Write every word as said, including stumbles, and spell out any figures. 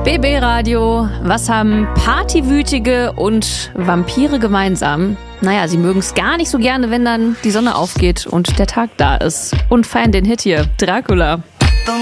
B B Radio, was haben Partywütige und Vampire gemeinsam? Naja, sie mögen es gar nicht so gerne, wenn dann die Sonne aufgeht und der Tag da ist. Und feiern den Hit hier, Dracula.